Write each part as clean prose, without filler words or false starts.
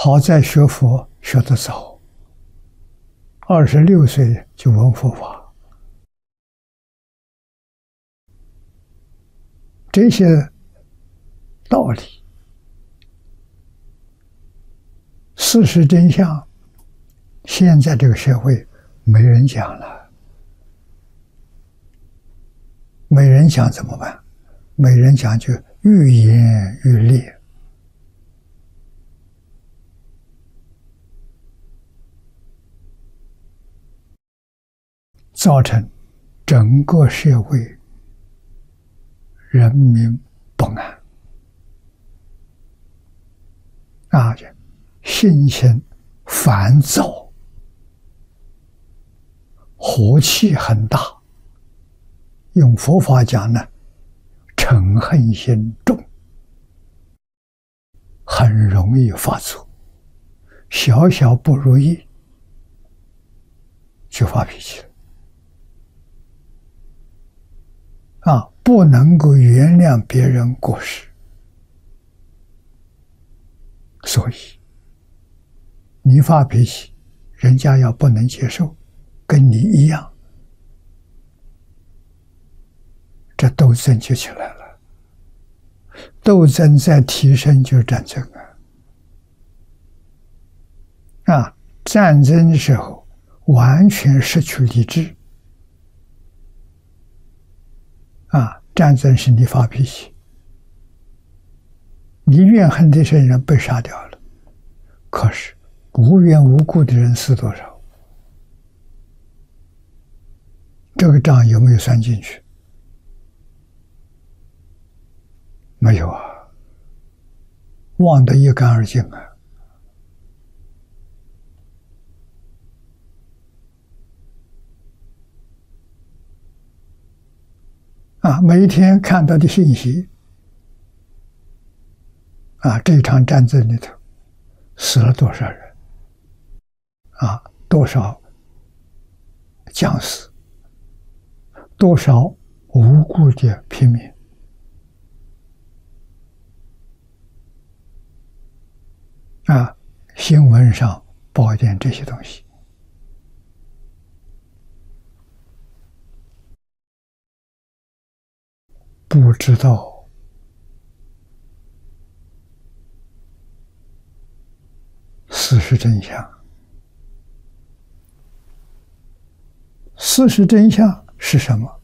好在学佛学得早，26岁就闻佛法，这些道理、事实真相，现在这个社会没人讲了，没人讲怎么办？没人讲就愈演愈烈。造成整个社会人民不安，心情烦躁，火气很大。用佛法讲呢，嗔恨心重，很容易发作，小小不如意就发脾气了。不能够原谅别人过失，所以你发脾气，人家要不能接受，跟你一样，这斗争就起来了。斗争再提升就是战争战争的时候完全失去理智。战争是你发脾气，你怨恨这些人被杀掉了，可是无缘无故的人死多少？这个账有没有算进去？没有啊，忘得一干二净每一天看到的信息这场战争里头死了多少人多少将士，多少无辜的平民新闻上报一点这些东西。不知道事实真相。事实真相是什么？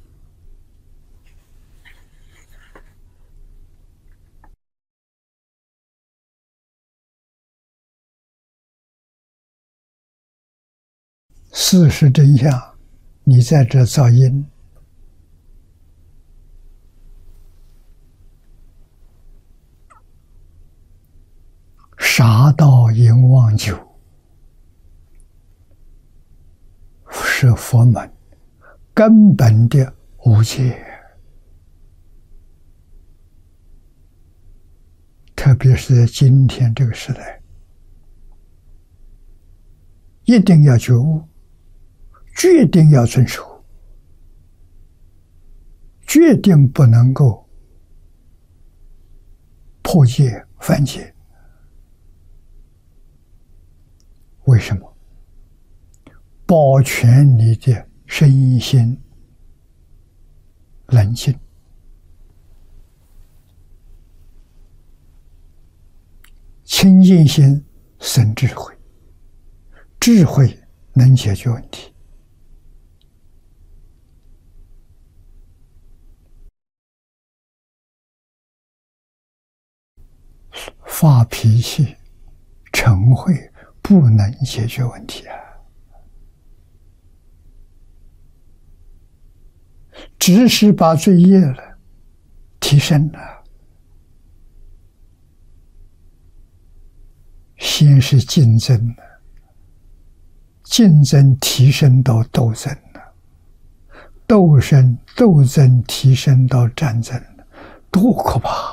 事实真相，你在这造因，杀盗淫妄酒是佛门根本的无戒，特别是在今天这个时代，一定要觉悟，决定要遵守，决定不能够破戒犯戒。为什么？保全你的身心冷静，清净心生智慧，智慧能解决问题。发脾气、嗔恚不能解决问题只是把罪业了提升了。先是竞争了，竞争提升到斗争了，斗争提升到战争了，多可怕！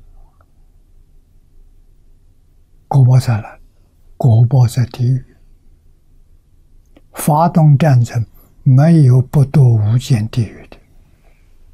果报在哪？果报在地狱。发动战争，没有不堕无间地狱的。